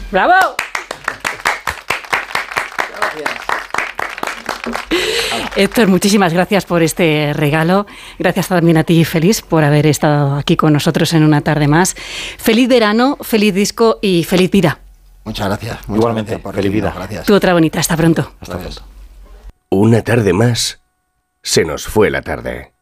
¡Bravo! Héctor, muchísimas gracias por este regalo. Gracias también a ti, Félix, por haber estado aquí con nosotros en una tarde más. Feliz verano, feliz disco y feliz vida. Muchas gracias. Igualmente, feliz vida. Gracias. Tú otra bonita. Hasta pronto. Hasta pronto. Una tarde más, se nos fue la tarde.